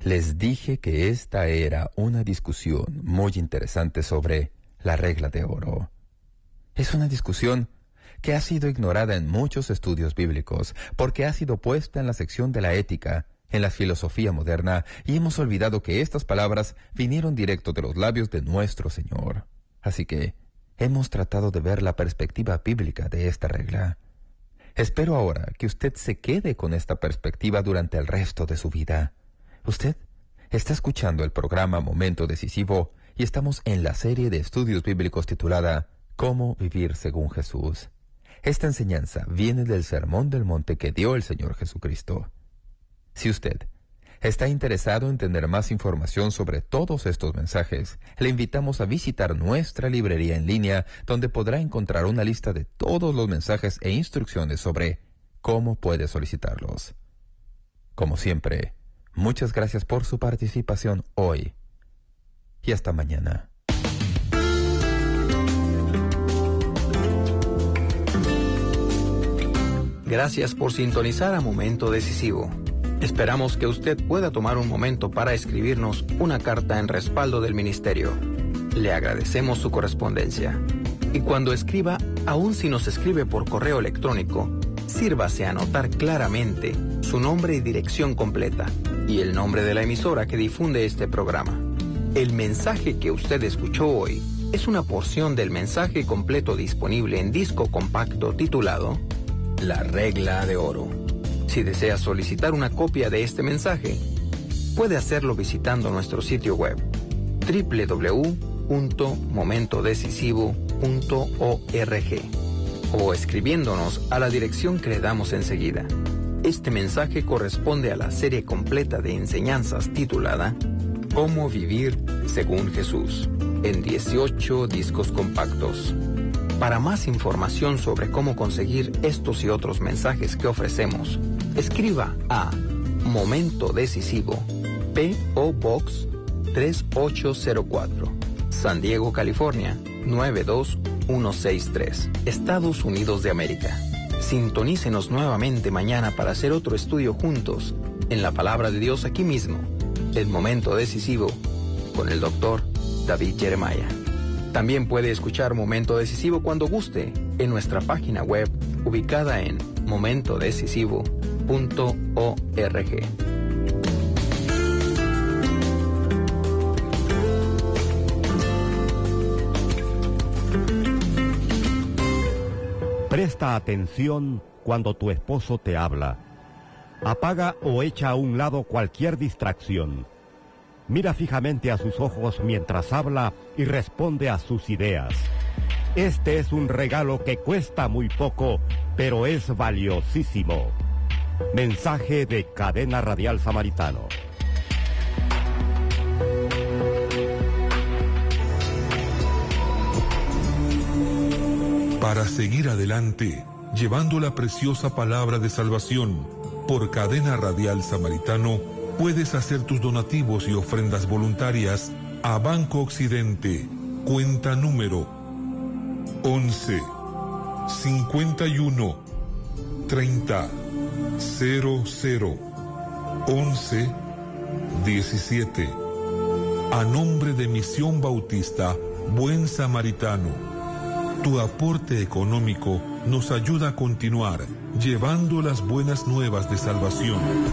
Les dije que esta era una discusión muy interesante sobre la regla de oro. Es una discusión que ha sido ignorada en muchos estudios bíblicos porque ha sido puesta en la sección de la ética, en la filosofía moderna, y hemos olvidado que estas palabras vinieron directo de los labios de nuestro Señor. Así que hemos tratado de ver la perspectiva bíblica de esta regla. Espero ahora que usted se quede con esta perspectiva durante el resto de su vida. Usted está escuchando el programa Momento Decisivo y estamos en la serie de estudios bíblicos titulada ¿Cómo vivir según Jesús? Esta enseñanza viene del Sermón del Monte que dio el Señor Jesucristo. Si usted está interesado en tener más información sobre todos estos mensajes, le invitamos a visitar nuestra librería en línea, donde podrá encontrar una lista de todos los mensajes e instrucciones sobre cómo puede solicitarlos. Como siempre, muchas gracias por su participación hoy y hasta mañana. Gracias por sintonizar a Momento Decisivo. Esperamos que usted pueda tomar un momento para escribirnos una carta en respaldo del ministerio. Le agradecemos su correspondencia. Y cuando escriba, aun si nos escribe por correo electrónico, sírvase a anotar claramente su nombre y dirección completa y el nombre de la emisora que difunde este programa. El mensaje que usted escuchó hoy es una porción del mensaje completo disponible en disco compacto titulado La Regla de Oro. Si desea solicitar una copia de este mensaje, puede hacerlo visitando nuestro sitio web www.momentodecisivo.org o escribiéndonos a la dirección que le damos enseguida. Este mensaje corresponde a la serie completa de enseñanzas titulada Cómo vivir según Jesús, en 18 discos compactos. Para más información sobre cómo conseguir estos y otros mensajes que ofrecemos, escriba a Momento Decisivo, P.O. Box 3804, San Diego, California 92163, Estados Unidos de América. Sintonícenos nuevamente mañana para hacer otro estudio juntos en la Palabra de Dios aquí mismo, El Momento Decisivo, con el Dr. David Jeremiah. También puede escuchar Momento Decisivo cuando guste en nuestra página web ubicada en momentodecisivo.org. Presta atención cuando tu esposo te habla. Apaga o echa a un lado cualquier distracción. Mira fijamente a sus ojos mientras habla y responde a sus ideas. Este es un regalo que cuesta muy poco, pero es valiosísimo. Mensaje de Cadena Radial Samaritano. Para seguir adelante, llevando la preciosa palabra de salvación por Cadena Radial Samaritano, puedes hacer tus donativos y ofrendas voluntarias a Banco Occidente, cuenta número 11 51 30 00 11 17, a nombre de Misión Bautista Buen Samaritano. Tu aporte económico nos ayuda a continuar llevando las buenas nuevas de salvación.